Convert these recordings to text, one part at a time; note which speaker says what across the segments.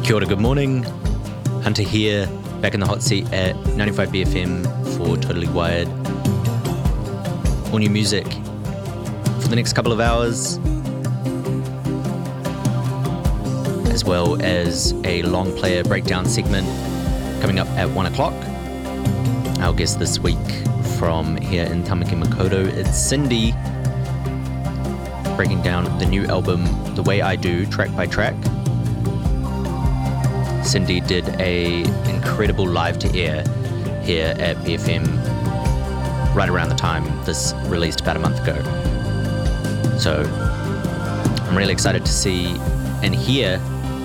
Speaker 1: Kia ora, good morning. Hunter here, back in the hot seat at 95BFM for Totally Wired. All new music for the next couple of hours, as well as a long player breakdown segment coming up at 1 o'clock. Our guest this week from here in Tamaki Makaurau, it's Cindy, breaking down the new album The Way I Do, track by track. Cindy did a incredible live to air here at BFM right around the time this released about a month ago. So I'm really excited to see and hear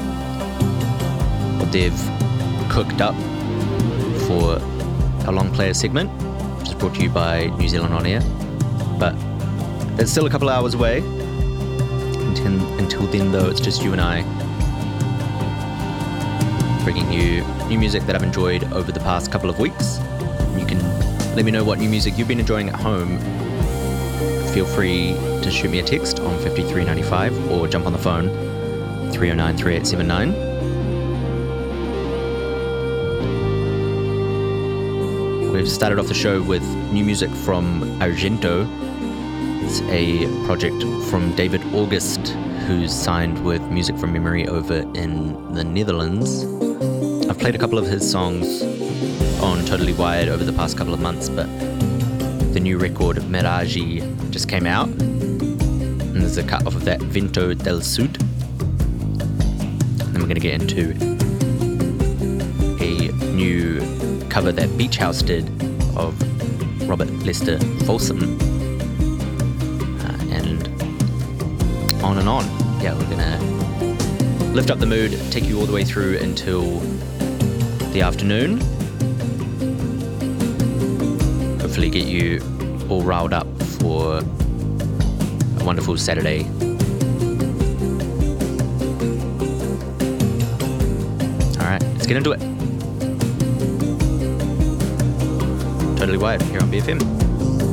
Speaker 1: what they've cooked up for our long player segment, which is brought to you by New Zealand On Air. But that's still a couple of hours away. Until then, though, it's just you and I bringing you new music that I've enjoyed over the past couple of weeks. You can let me know what new music you've been enjoying at home. Feel free to shoot me a text on 5395 or jump on the phone 309 3879. We've started off the show with new music from Argento. It's a project from David August, who's signed with Music from Memory over in the Netherlands. I've played a couple of his songs on Totally Wired over the past couple of months, but the new record Mirage just came out, and there's a cut off of that Vento del Sud. And then we're going to get into a new cover that Beach House did of Robert Lester Folsom, and on and on. Yeah, we're going to lift up the mood, take you all the way through until the afternoon. Hopefully get you all riled up for a wonderful Saturday. Alright, let's get into it. Totally Wired here on BFM.